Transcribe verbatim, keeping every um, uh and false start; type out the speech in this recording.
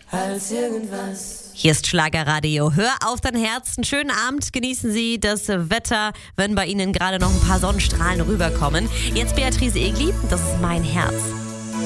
als irgendwas. Hier ist Schlagerradio. Hör auf dein Herz. Einen schönen Abend. Genießen Sie das Wetter, wenn bei Ihnen gerade noch ein paar Sonnenstrahlen rüberkommen. Jetzt Beatrice Egli. Das ist mein Herz.